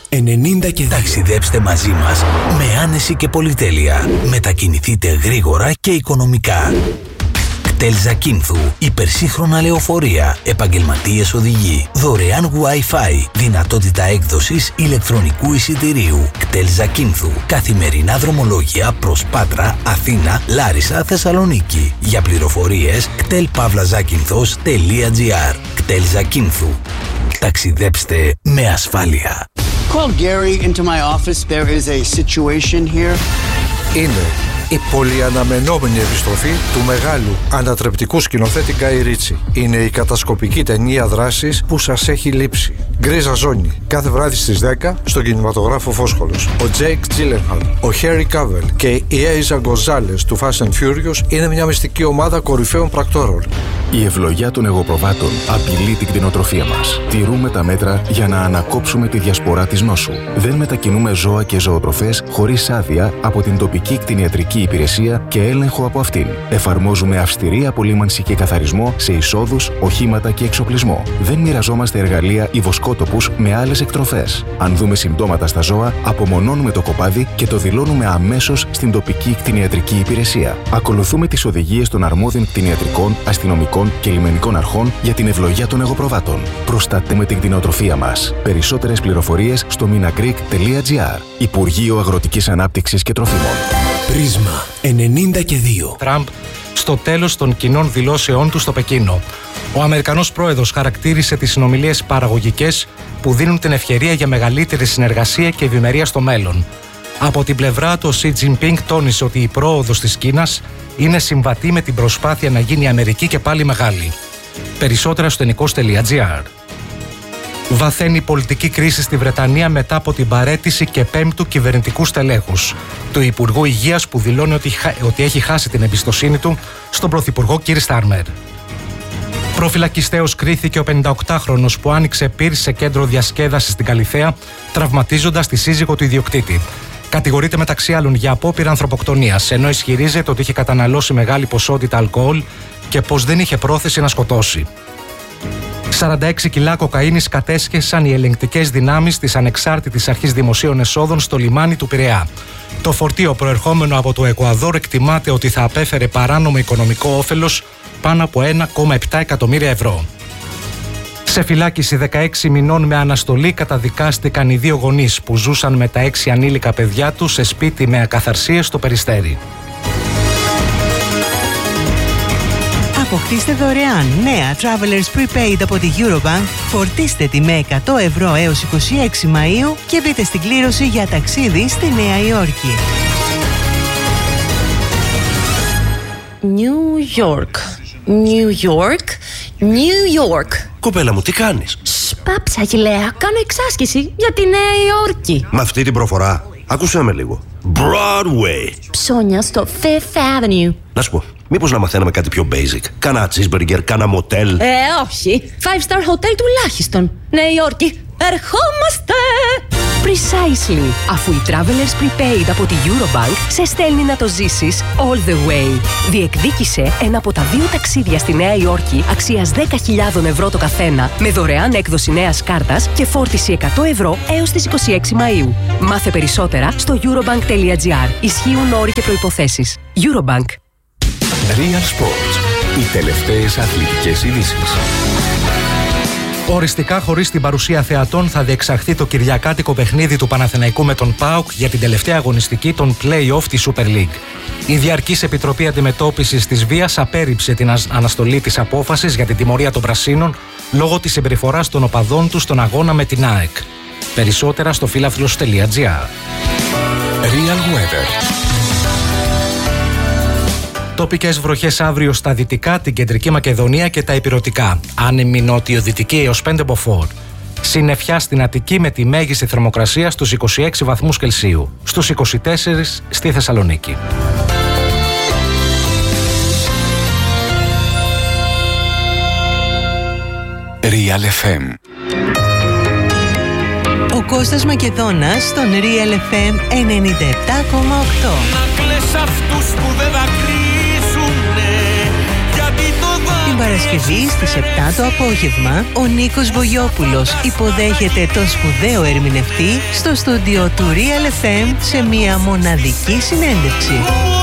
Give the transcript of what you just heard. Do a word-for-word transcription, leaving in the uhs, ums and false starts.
ενενήντα και δύο. Ταξιδέψτε μαζί μας με άνεση και πολυτέλεια. Μετακινηθείτε γρήγορα και οικονομικά. κτέλ Ζακίνθου, υπερσύγχρονα λεωφορεία, επαγγελματίες οδηγοί, δωρεάν Wi-Fi, δυνατότητα έκδοσης ηλεκτρονικού εισιτηρίου. κτέλ Ζακίνθου, καθημερινά δρομολόγια προς Πάτρα, Αθήνα, Λάρισα, Θεσσαλονίκη. Για πληροφορίες κτέλ παύλα ζάκυνθος τελεία τζι άρ. κτέλ Ζακίνθου. Ταξιδέψτε με ασφάλεια. Call Gary into my office. There is a situation here. Είναι η πολυαναμενόμενη επιστροφή του μεγάλου ανατρεπτικού σκηνοθέτη Γκάι Ρίτσι. Είναι η κατασκοπική ταινία δράσης που σας έχει λείψει. Γκρίζα ζώνη. Κάθε βράδυ στις δέκα στον κινηματογράφο Φόσχολος. Ο Τζέικ Τζίλενχαλ, ο Χέρι Κάβελ και η Έιζα Γκοζάλες του Fast and Furious είναι μια μυστική ομάδα κορυφαίων πρακτόρων. Η ευλογιά των εγωπροβάτων απειλεί την κτηνοτροφία μας. Τηρούμε τα μέτρα για να ανακόψουμε τη διασπορά της νόσου. Δεν μετακινούμε ζώα και ζωοτροφές χωρίς άδεια από την τοπική κτηνιατρική υπηρεσία και έλεγχο από αυτήν. Εφαρμόζουμε αυστηρή απολύμανση και καθαρισμό σε εισόδους, οχήματα και εξοπλισμό. Δεν μοιραζόμαστε εργαλεία ή βοσκότοπους με άλλες εκτροφές. Αν δούμε συμπτώματα στα ζώα, απομονώνουμε το κοπάδι και το δηλώνουμε αμέσως στην τοπική κτηνιατρική υπηρεσία. Ακολουθούμε τις οδηγίες των αρμόδιων κτηνιατρικών, αστυνομικών και λιμενικών αρχών για την ευλογιά των εγωπροβάτων. Προστατεύουμε την κτηνοτροφία μας. Περισσότερες πληροφορίες στο minagreek τελεία τζι άρ. Υπουργείο Αγροτικής Ανάπτυξης και Τροφίμων. Πρίσμα ενενήντα και δύο. Τραμπ στο τέλος των κοινών δηλώσεών του στο Πεκίνο. Ο Αμερικανός πρόεδρος χαρακτήρισε τις συνομιλίες παραγωγικές που δίνουν την ευκαιρία για μεγαλύτερη συνεργασία και ευημερία στο μέλλον. Από την πλευρά του, ο Σι Τζινπίνγκ τόνισε ότι η πρόοδος της Κίνας είναι συμβατή με την προσπάθεια να γίνει η Αμερική και πάλι μεγάλη. Περισσότερα στο ενικός τελεία τζι άρ. Βαθαίνει η πολιτική κρίση στη Βρετανία μετά από την παραίτηση και πέμπτου κυβερνητικού στελέχους, του Υπουργού Υγείας, που δηλώνει ότι, ότι έχει χάσει την εμπιστοσύνη του στον Πρωθυπουργό Κίρ Στάρμερ. Προφυλακιστέως κρίθηκε ο πενηνταοκτάχρονος που άνοιξε πυρ σε κέντρο διασκέδασης στην Καλιθέα, τραυματίζοντας τη σύζυγο του ιδιοκτήτη. Κατηγορείται μεταξύ άλλων για απόπειρα ανθρωποκτονίας, ενώ ισχυρίζεται ότι είχε καταναλώσει μεγάλη ποσότητα αλκοόλ και πως δεν είχε πρόθεση να σκοτώσει. σαράντα έξι κιλά κοκαίνης κατέσχεσαν οι ελεγκτικές δυνάμεις της Ανεξάρτητης Αρχής Δημοσίων Εσόδων στο λιμάνι του Πειραιά. Το φορτίο, προερχόμενο από το Εκουαδόρ, εκτιμάται ότι θα απέφερε παράνομο οικονομικό όφελος πάνω από ένα κόμμα επτά εκατομμύρια ευρώ. Σε φυλάκιση δεκαέξι μηνών με αναστολή καταδικάστηκαν οι δύο γονείς που ζούσαν με τα έξι ανήλικα παιδιά τους σε σπίτι με ακαθαρσίες στο Περιστέρι. Αποκτήστε δωρεάν νέα Travelers Prepaid από τη Eurobank, φορτίστε τη με εκατό ευρώ έως είκοσι έξι Μαΐου και μπείτε στην κλήρωση για ταξίδι στη Νέα Υόρκη. New York, New York, New York. Κοπέλα μου, τι κάνεις? Σπάψα, Αγγελέα, κάνω εξάσκηση για τη Νέα Υόρκη. Με αυτή την προφορά, άκουσέ με λίγο. Broadway. Ψώνια στο Fifth Avenue. Να σου πω, μήπως να μαθαίναμε κάτι πιο basic? Κάνα cheeseburger, κάνα motel. Ε, όχι. Five star hotel τουλάχιστον. Νέα Υόρκη, ερχόμαστε! Precisely. Αφού η Travelers Prepaid από τη Eurobank σε στέλνει να το ζήσεις all the way. Διεκδίκησε ένα από τα δύο ταξίδια στη Νέα Υόρκη αξίας δέκα χιλιάδες ευρώ το καθένα, με δωρεάν έκδοση νέας κάρτας και φόρτιση εκατό ευρώ έως τις είκοσι έξι Μαΐου. Μάθε περισσότερα στο eurobank τελεία τζι άρ. Ισχύουν όροι και προϋποθέσεις. Eurobank. Real Sports. Οι τελευταίες αθλητικές ειδήσεις. Οριστικά χωρίς την παρουσία θεατών θα διεξαχθεί το κυριακάτικο παιχνίδι του Παναθηναϊκού με τον ΠΑΟΚ για την τελευταία αγωνιστική των play-off της Super League. Η Διαρκής Επιτροπή Αντιμετώπισης της Βίας απέρριψε την αναστολή της απόφασης για την τιμωρία των Πρασίνων λόγω της συμπεριφοράς των οπαδών του στον αγώνα με την ΑΕΚ. Περισσότερα στο φίλαθλος τελεία τζι άρ. Real Weather. Τοπικές βροχές αύριο στα δυτικά, την κεντρική Μακεδονία και τα ηπειρωτικά. Άνεμη νότιο-δυτική έως πέντε μποφόρ. Συννεφιά στην Αττική με τη μέγιστη θερμοκρασία στους είκοσι έξι βαθμούς Κελσίου. Στους είκοσι τέσσερα στη Θεσσαλονίκη. Real εφ εμ. Ο Κώστας Μακεδόνας στον Real εφ εμ ενενήντα επτά κόμμα οκτώ. Να κλαις αυτούς που δεν δακρύζουνε, γιατί το δάκρυ Παρασκευή στις επτά το απόγευμα, ο Νίκος Βογιόπουλος υποδέχεται τον σπουδαίο ερμηνευτή στο στούντιο του Real εφ εμ σε μια μοναδική συνέντευξη.